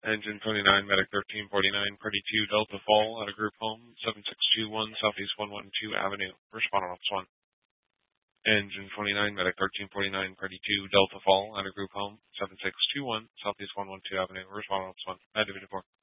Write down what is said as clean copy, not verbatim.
Engine 29, Medic 1349, Party 2, Delta Fall at a group home, 7621 Southeast 112 Avenue. Respond on Office 1. Engine 29, Medic 1349, Party 2, Delta Fall at a group home, 7621 Southeast 112 Avenue. Respond on Office 1. Division 4.